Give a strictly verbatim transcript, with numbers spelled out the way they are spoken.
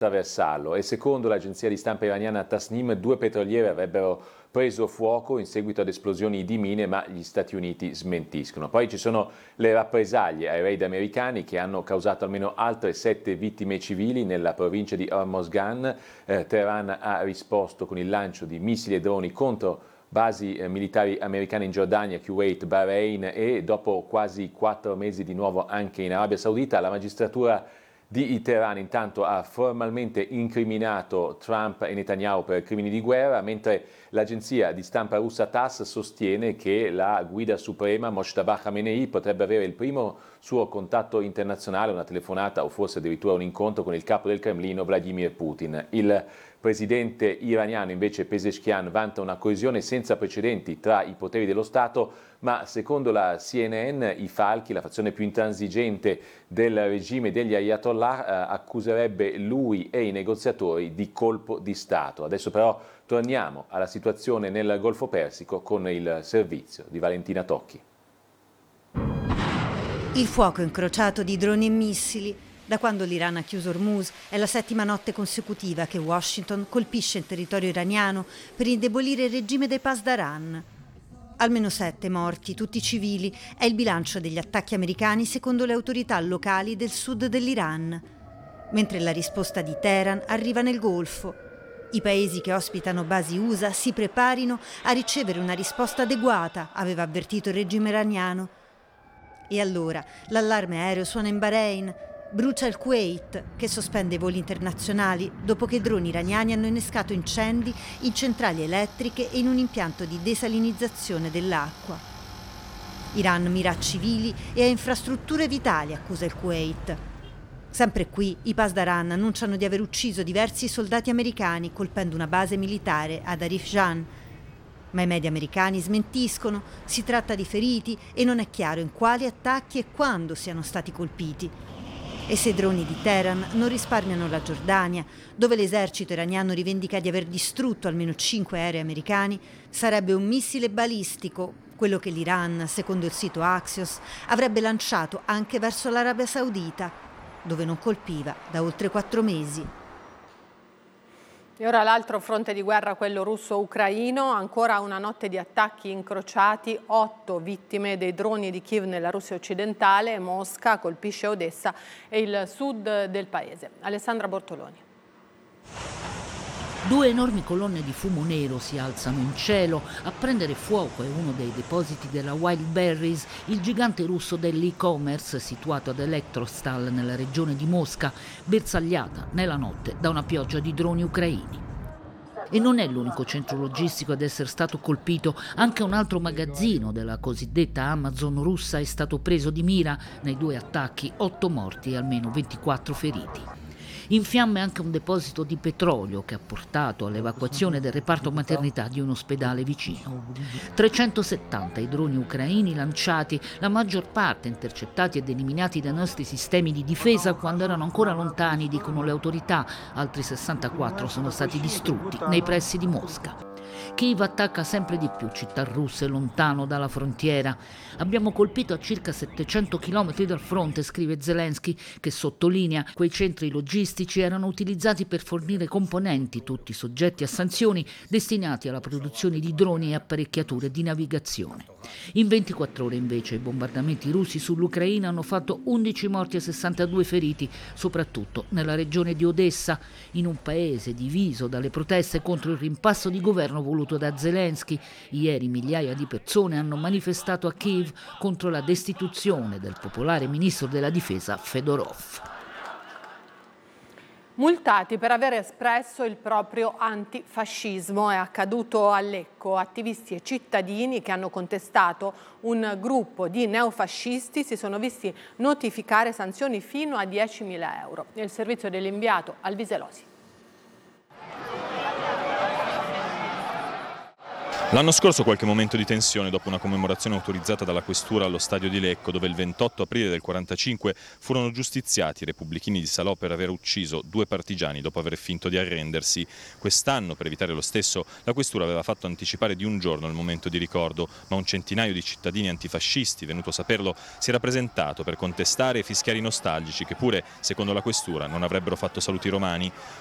attraversarlo e secondo l'agenzia di stampa iraniana Tasnim due petroliere avrebbero preso fuoco in seguito ad esplosioni di mine, ma gli Stati Uniti smentiscono. Poi ci sono le rappresaglie ai raid americani che hanno causato almeno altre sette vittime civili nella provincia di Hormozgan. Eh, Teheran ha risposto con il lancio di missili e droni contro basi eh, militari americane in Giordania, Kuwait, Bahrain e dopo quasi quattro mesi di nuovo anche in Arabia Saudita. La magistratura di Teheran intanto ha formalmente incriminato Trump e Netanyahu per crimini di guerra, mentre l'agenzia di stampa russa TASS sostiene che la guida suprema Mojtaba Khamenei potrebbe avere il primo suo contatto internazionale, una telefonata o forse addirittura un incontro con il capo del Cremlino Vladimir Putin. Il presidente iraniano invece Pezeshkian vanta una coesione senza precedenti tra i poteri dello Stato, ma secondo la C N N i falchi, la fazione più intransigente del regime degli Ayatollah, eh, accuserebbe lui e i negoziatori di colpo di Stato. Adesso però torniamo alla situazione nel Golfo Persico con il servizio di Valentina Tocchi. Il fuoco incrociato di droni e missili. Da quando l'Iran ha chiuso Hormuz è la settima notte consecutiva che Washington colpisce il territorio iraniano per indebolire il regime dei Pasdaran. Almeno sette morti, tutti civili, è il bilancio degli attacchi americani secondo le autorità locali del sud dell'Iran. Mentre la risposta di Teheran arriva nel Golfo. I paesi che ospitano basi U S A si preparino a ricevere una risposta adeguata, aveva avvertito il regime iraniano. E allora l'allarme aereo suona in Bahrain. Brucia il Kuwait, che sospende i voli internazionali dopo che droni iraniani hanno innescato incendi in centrali elettriche e in un impianto di desalinizzazione dell'acqua. Iran mira a civili e a infrastrutture vitali, accusa il Kuwait. Sempre qui, i Pasdaran annunciano di aver ucciso diversi soldati americani colpendo una base militare ad Arif Jan. Ma i media americani smentiscono, si tratta di feriti e non è chiaro in quali attacchi e quando siano stati colpiti. E se i droni di Teheran non risparmiano la Giordania, dove l'esercito iraniano rivendica di aver distrutto almeno cinque aerei americani, sarebbe un missile balistico, quello che l'Iran, secondo il sito Axios, avrebbe lanciato anche verso l'Arabia Saudita, dove non colpiva da oltre quattro mesi. E ora l'altro fronte di guerra, quello russo-ucraino, ancora una notte di attacchi incrociati, otto vittime dei droni di Kiev nella Russia occidentale, Mosca colpisce Odessa e il sud del paese. Alessandra Bortoloni. Due enormi colonne di fumo nero si alzano in cielo. A prendere fuoco è uno dei depositi della Wildberries, il gigante russo dell'e-commerce situato ad Elektrostal nella regione di Mosca, bersagliata nella notte da una pioggia di droni ucraini. E non è l'unico centro logistico ad essere stato colpito, anche un altro magazzino della cosiddetta Amazon russa è stato preso di mira. Nei due attacchi otto morti e almeno ventiquattro feriti. In fiamme anche un deposito di petrolio che ha portato all'evacuazione del reparto maternità di un ospedale vicino. trecentosettanta i droni ucraini lanciati, la maggior parte intercettati ed eliminati dai nostri sistemi di difesa quando erano ancora lontani, dicono le autorità. Altri sessantaquattro sono stati distrutti nei pressi di Mosca. Kiev attacca sempre di più città russe lontano dalla frontiera. Abbiamo colpito a circa settecento chilometri dal fronte, scrive Zelensky, che sottolinea quei centri logistici erano utilizzati per fornire componenti, tutti soggetti a sanzioni, destinati alla produzione di droni e apparecchiature di navigazione. In ventiquattro ore invece i bombardamenti russi sull'Ucraina hanno fatto undici morti e sessantadue feriti, soprattutto nella regione di Odessa, in un paese diviso dalle proteste contro il rimpasso di governo voluto da Zelensky. Ieri migliaia di persone hanno manifestato a Kiev contro la destituzione del popolare ministro della difesa Fedorov. Multati per aver espresso il proprio antifascismo. È accaduto a Lecco. Attivisti e cittadini che hanno contestato un gruppo di neofascisti si sono visti notificare sanzioni fino a diecimila euro. Il servizio dell'inviato Alvise Losi. L'anno scorso qualche momento di tensione dopo una commemorazione autorizzata dalla questura allo stadio di Lecco, dove il ventotto aprile del quarantacinque furono giustiziati i repubblichini di Salò per aver ucciso due partigiani dopo aver finto di arrendersi. Quest'anno, per evitare lo stesso, la questura aveva fatto anticipare di un giorno il momento di ricordo, ma un centinaio di cittadini antifascisti, venuto a saperlo, si era presentato per contestare e fischiare i nostalgici che pure, secondo la questura, non avrebbero fatto saluti romani.